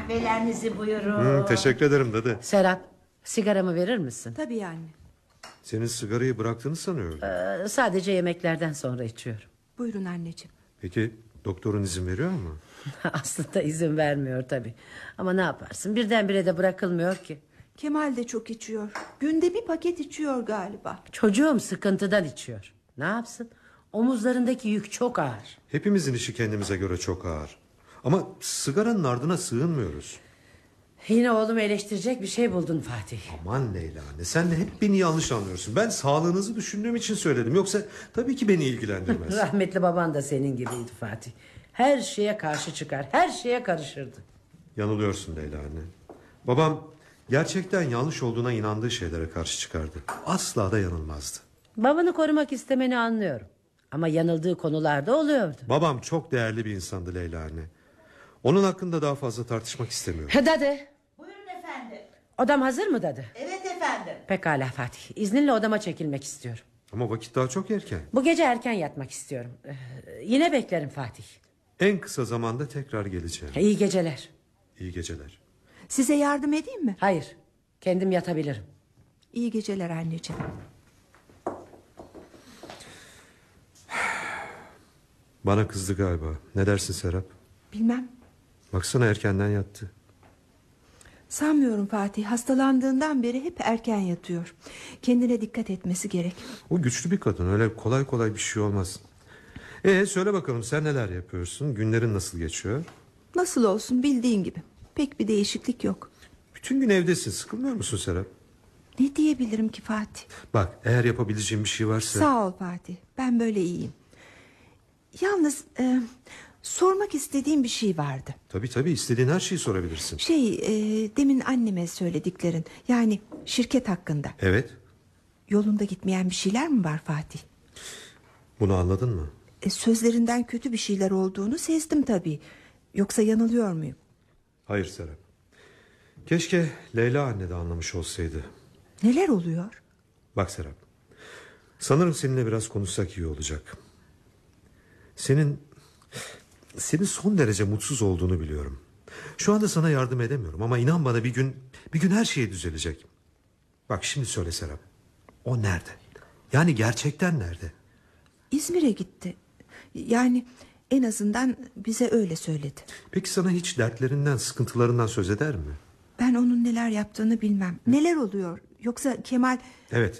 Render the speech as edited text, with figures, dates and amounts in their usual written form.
kahvelerinizi buyurun. Teşekkür ederim dadı. Serap, sigaramı verir misin? Tabii anne. Senin sigarayı bıraktığını sanıyorum. Sadece yemeklerden sonra içiyorum. Buyurun anneciğim. Peki doktorun izin veriyor mu? Aslında izin vermiyor tabii. Ama ne yaparsın, birdenbire de bırakılmıyor ki. Kemal de çok içiyor. Günde bir paket içiyor galiba. Çocuğum sıkıntıdan içiyor. Ne yapsın? Omuzlarındaki yük çok ağır. Hepimizin işi kendimize göre çok ağır. Ama sigaranın ardına sığınmıyoruz. Yine oğlumu eleştirecek bir şey buldun Fatih. Aman Leyla anne, sen de hep beni yanlış anlıyorsun. Ben sağlığınızı düşündüğüm için söyledim. Yoksa tabii ki beni ilgilendirmez. Rahmetli baban da senin gibiydi Fatih. Her şeye karşı çıkar, her şeye karışırdı. Yanılıyorsun Leyla anne. Babam gerçekten yanlış olduğuna inandığı şeylere karşı çıkardı. Asla da yanılmazdı. Babanı korumak istemeni anlıyorum. Ama yanıldığı konularda oluyordu. Babam çok değerli bir insandı Leyla anne. Onun hakkında daha fazla tartışmak istemiyorum. Dadı. Buyurun efendim. Odam hazır mı dadı? Evet efendim. Pekala Fatih. İzninle odama çekilmek istiyorum. Ama vakit daha çok erken. Bu gece erken yatmak istiyorum. Yine beklerim Fatih. En kısa zamanda tekrar geleceğim. İyi geceler. İyi geceler. Size yardım edeyim mi? Hayır. Kendim yatabilirim. İyi geceler anneciğim. Bana kızdı galiba. Ne dersin Serap? Bilmem. Baksana erkenden yattı. Sanmıyorum Fatih. Hastalandığından beri hep erken yatıyor. Kendine dikkat etmesi gerek. O güçlü bir kadın, öyle kolay kolay bir şey olmaz. Söyle bakalım, sen neler yapıyorsun? Günlerin nasıl geçiyor? Nasıl olsun, bildiğin gibi. Pek bir değişiklik yok. Bütün gün evdesin, sıkılmıyor musun Serap? Ne diyebilirim ki Fatih? Bak, eğer yapabileceğim bir şey varsa... Sağ ol Fatih. Ben böyle iyiyim. Yalnız sormak istediğim bir şey vardı. Tabii istediğin her şeyi sorabilirsin. Demin anneme söylediklerin, yani şirket hakkında. Evet. Yolunda gitmeyen bir şeyler mi var Fatih? Bunu anladın mı? Sözlerinden kötü bir şeyler olduğunu sezdim tabii. Yoksa yanılıyor muyum? Hayır Serap. Keşke Leyla anne de anlamış olsaydı. Neler oluyor? Bak Serap, sanırım seninle biraz konuşsak iyi olacak. Senin son derece mutsuz olduğunu biliyorum. Şu anda sana yardım edemiyorum ama inan bana bir gün her şey düzelecek. Bak şimdi söyle Serap, o nerede? Yani gerçekten nerede? İzmir'e gitti. Yani en azından bize öyle söyledi. Peki sana hiç dertlerinden, sıkıntılarından söz eder mi? Ben onun neler yaptığını bilmem. Neler oluyor? Yoksa Kemal... Evet,